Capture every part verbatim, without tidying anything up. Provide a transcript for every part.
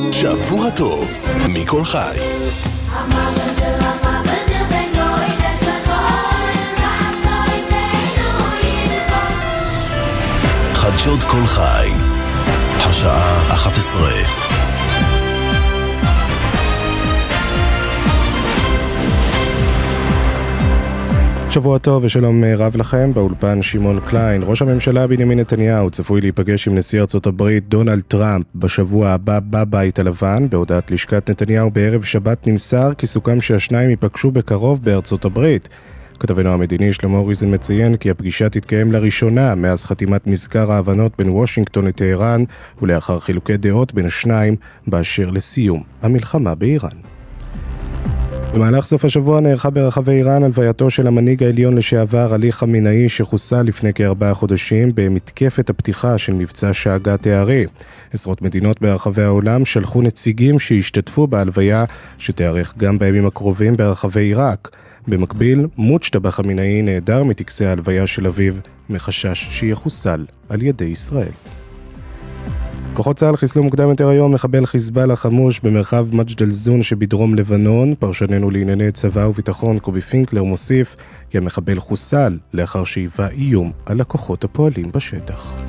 שבוע טוב מכל חי. חדשות כל חי, השעה אחת עשרה. שבוע טוב ושלום רב לכם. באולפן שמעון קליין. ראש הממשלה בנימין נתניהו צפוי להיפגש עם נשיא ארצות הברית דונלד טראמפ בשבוע הבא בבית הלבן. בהודעת לשכת נתניהו בערב שבת נמסר כי סוכם שהשניים ייפגשו בקרוב בארצות הברית. כתבנו המדיני שלמה אוריזן מציין כי הפגישה תתקיים לראשונה מאז חתימת מזכר ההבנות בין וושינגטון לטהרן, ולאחר חילוקי דעות בין השניים באשר לסיום המלחמה באיראן. במהלך סוף השבוע נערכה ברחבי איראן הלווייתו של המנהיג העליון לשעבר עלי חמינאי, שחוסל לפני כארבעה חודשים במתקפת הפתיחה של מבצע שאגת הערי. עשרות מדינות ברחבי העולם שלחו נציגים שהשתתפו בהלוויה שתארך גם בימים הקרובים ברחבי עיראק. במקביל, מוג'תבא חמינאי נעדר מטקסי ההלוויה של אביו מחשש שיחוסל על ידי ישראל. כוחות צה"ל חיסלו מוקדם יותר היום מחבל חיזבאללה חמוש במרחב מג'ד אל-זון שבדרום לבנון. פרשננו לענייני צבא וביטחון קובי פינקלר מוסיף כי המחבל חוסל לאחר שהיווה איום על הכוחות הפועלים בשטח.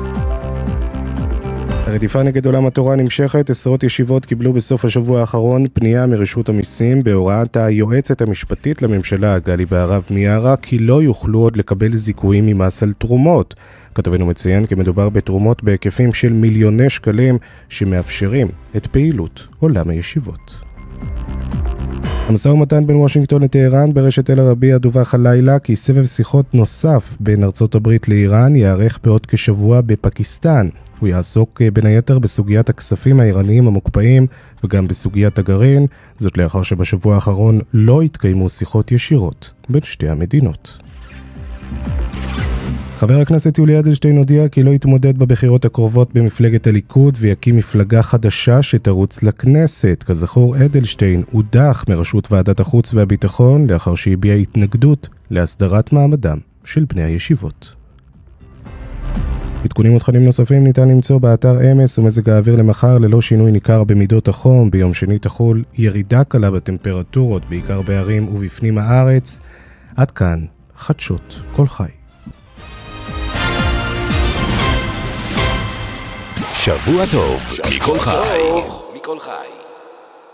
הרדיפה נגד עולם התורה נמשכת. עשרות ישיבות קיבלו בסוף השבוע האחרון פנייה מרשות המיסים בהוראת היועצת המשפטית לממשלה גלי בהרב מיארה כי לא יוכלו עוד לקבל זיכויים ממס על תרומות. כתבנו מציין כי מדובר בתרומות בהיקפים של מיליוני שקלים שמאפשרים את פעילות עולם הישיבות. המשא ומתן בין וושינגטון לטהרן ברשת אל ערבייה דווח הלילה כי סבב שיחות נוסף בין ארצות הברית לאיראן יארך בעוד כשבוע בפקיסטן. הוא יעסוק בין היתר בסוגיית הכספים האיראניים המוקפאים וגם בסוגיית הגרעין, זאת לאחר שבשבוע האחרון לא התקיימו שיחות ישירות בין שתי המדינות. חבר הכנסת יולי אדלשטיין הודיע כי לא יתמודד בבחירות הקרובות במפלגת הליכוד ויקים מפלגה חדשה שתרוץ לכנסת. כזכור, אדלשטיין הודח מראשות ועדת החוץ והביטחון לאחר שהביע התנגדות להסדרת מעמדם של בני הישיבות. עדכונים ותכנים נוספים ניתן למצוא באתר אמס ומזג האוויר למחר ללא שינוי ניכר במידות החום. ביום שני תחול ירידה קלה בטמפרטורות בעיקר בערים ובפנים הארץ. עד כאן חדשות כל חי. שבוע טוב מכל חי.